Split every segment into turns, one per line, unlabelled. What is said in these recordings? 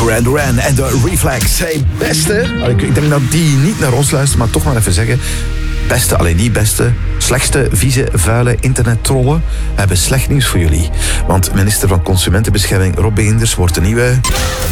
Duran Duran en de Reflex. Hey, beste. Ik denk dat die niet naar ons luisteren, maar toch maar even zeggen. Beste, alleen niet beste, slechtste, vieze, vuile internettrollen hebben slecht nieuws voor jullie. Want minister van Consumentenbescherming Rob Beenders wordt de nieuwe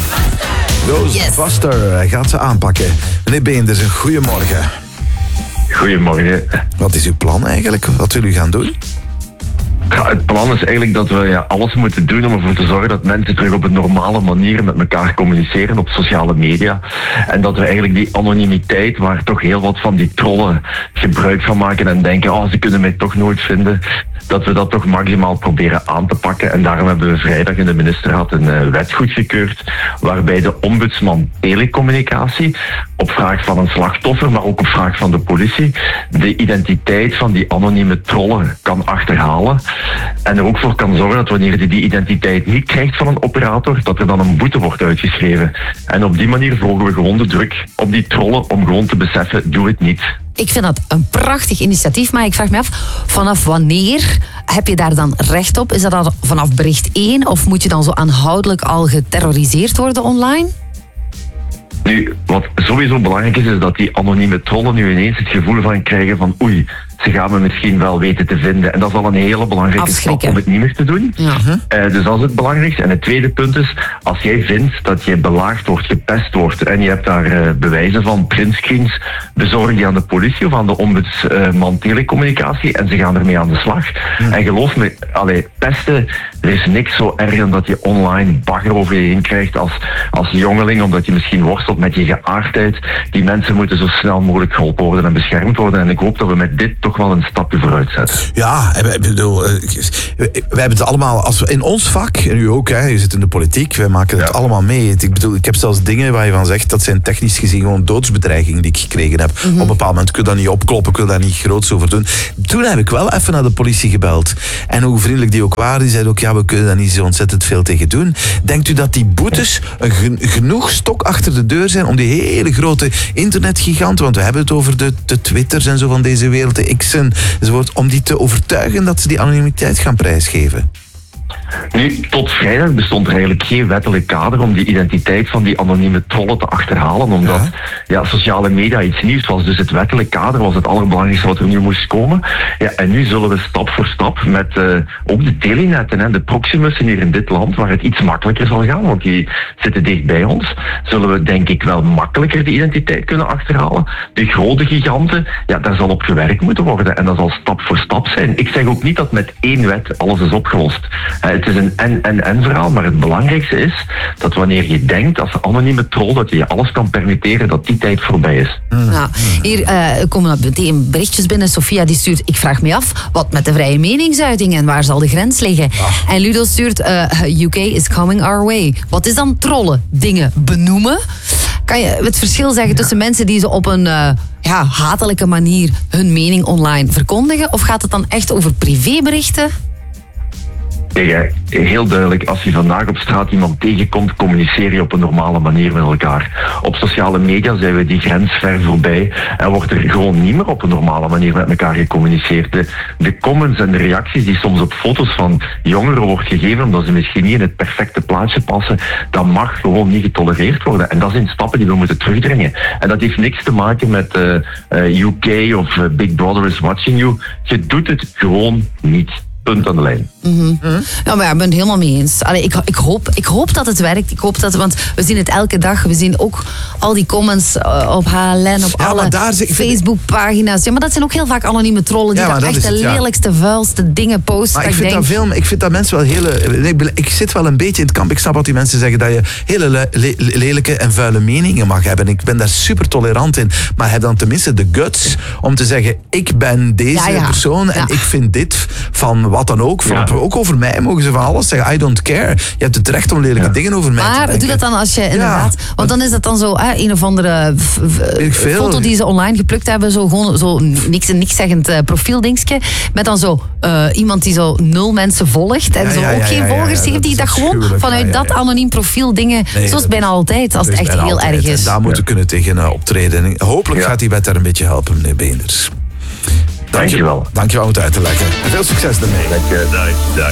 Ghostbuster. Hij gaat ze aanpakken. Meneer Beenders, een goeiemorgen.
Goedemorgen.
Wat is uw plan eigenlijk? Wat wil u gaan doen?
Ja, het plan is eigenlijk dat we alles moeten doen om ervoor te zorgen dat mensen terug op een normale manier met elkaar communiceren op sociale media. En dat we eigenlijk die anonimiteit, waar toch heel wat van die trollen gebruik van maken en denken, ze kunnen mij toch nooit vinden, dat we dat toch maximaal proberen aan te pakken. En daarom hebben we vrijdag in de ministerraad een wet goedgekeurd, waarbij de ombudsman telecommunicatie op vraag van een slachtoffer, maar ook op vraag van de politie, de identiteit van die anonieme trollen kan achterhalen. En er ook voor kan zorgen dat wanneer hij die identiteit niet krijgt van een operator, dat er dan een boete wordt uitgeschreven. En op die manier volgen we gewoon de druk op die trollen om gewoon te beseffen, doe het niet.
Ik vind dat een prachtig initiatief, maar ik vraag me af, vanaf wanneer heb je daar dan recht op? Is dat dan vanaf bericht 1 of moet je dan zo aanhoudelijk al geterroriseerd worden online?
Nu, wat sowieso belangrijk is dat die anonieme trollen nu ineens het gevoel van krijgen van oei, ze gaan me misschien wel weten te vinden. En dat is al een hele belangrijke stap om het niet meer te doen. Ja. Dus dat is het belangrijkste. En het tweede punt is, als jij vindt dat je belaagd wordt, gepest wordt en je hebt daar bewijzen van, printscreens, bezorg die aan de politie of aan de ombudsman telecommunicatie en ze gaan ermee aan de slag. En geloof me, pesten, er is niks zo erg dan dat je online bagger over je heen krijgt als jongeling, omdat je misschien worstelt met je geaardheid. Die mensen moeten zo snel mogelijk geholpen worden en beschermd worden. En ik hoop dat we met dit toch wel een stapje vooruit zetten.
Ja, ik bedoel, wij hebben het allemaal, als we in ons vak, en u ook, je zit in de politiek, wij maken het allemaal mee. Ik bedoel, ik heb zelfs dingen waar je van zegt, dat zijn technisch gezien gewoon doodsbedreigingen die ik gekregen heb. Op een bepaald moment kun je dat niet opkloppen, kun je daar niet groots over doen. Toen heb ik wel even naar de politie gebeld. En hoe vriendelijk die ook waren, die zeiden ook, we kunnen daar niet zo ontzettend veel tegen doen. Denkt u dat die boetes genoeg stok achter de deur zijn om die hele grote internetgiganten, want we hebben het over de Twitters en zo van deze wereld, de X'en enzovoort, om die te overtuigen dat ze die anonimiteit gaan prijsgeven?
Nu, tot vrijdag bestond er eigenlijk geen wettelijk kader om die identiteit van die anonieme trollen te achterhalen, omdat sociale media iets nieuws was. Dus het wettelijk kader was het allerbelangrijkste wat er nu moest komen. Ja, en nu zullen we stap voor stap met ook de telenetten en de proximussen hier in dit land, waar het iets makkelijker zal gaan, want die zitten dicht bij ons, zullen we denk ik wel makkelijker die identiteit kunnen achterhalen. De grote giganten, daar zal op gewerkt moeten worden en dat zal stap voor stap zijn. Ik zeg ook niet dat met één wet alles is opgelost. Het is een en verhaal, maar het belangrijkste is dat wanneer je denkt als anonieme troll dat je alles kan permitteren, dat die tijd voorbij is.
Nou, hier komen meteen berichtjes binnen. Sophia die stuurt, ik vraag me af, wat met de vrije meningsuiting en waar zal de grens liggen? En Ludo stuurt, UK is coming our way. Wat is dan trollen? Dingen benoemen? Kan je het verschil zeggen tussen mensen die ze op een hatelijke manier hun mening online verkondigen? Of gaat het dan echt over privéberichten?
Kijk, heel duidelijk, als je vandaag op straat iemand tegenkomt, communiceer je op een normale manier met elkaar. Op sociale media zijn we die grens ver voorbij en wordt er gewoon niet meer op een normale manier met elkaar gecommuniceerd. De comments en de reacties die soms op foto's van jongeren wordt gegeven, omdat ze misschien niet in het perfecte plaatje passen, dat mag gewoon niet getolereerd worden. En dat zijn stappen die we moeten terugdringen. En dat heeft niks te maken met UK of Big Brother is watching you. Je doet het gewoon niet. Punt aan de lijn.
Ja, maar ik ben het helemaal mee eens. Allee, ik hoop dat het werkt. Ik hoop dat, want we zien het elke dag. We zien ook al die comments op HLN, op alle Facebook-pagina's. Ja, maar dat zijn ook heel vaak anonieme trollen die daar echt de lelijkste, vuilste dingen posten.
Maar ik vind dat mensen wel ik zit wel een beetje in het kamp. Ik snap wat die mensen zeggen, dat je hele lelijke en vuile meningen mag hebben. Ik ben daar super tolerant in. Maar heb dan tenminste de guts om te zeggen, ik ben deze persoon en ik vind dit van wat dan ook. Ook over mij mogen ze van alles zeggen. I don't care. Je hebt het recht om lelijke dingen over mij te denken. Maar
doe dat dan als je inderdaad... Want dan is dat dan zo een of andere foto die ze online geplukt hebben. Zo niks zeggend profieldingetje. Met dan zo iemand die zo 0 mensen volgt. En zo ook geen volgers heeft. Die dat gewoon vanuit dat anoniem profiel dingen... Zoals bijna altijd, als het echt heel erg is.
En daar moeten we kunnen tegen optreden. Hopelijk gaat die wet daar een beetje helpen, meneer Beenders.
Dankjewel.
Dankjewel om het uit te leggen. En veel succes daarmee.
Dank je.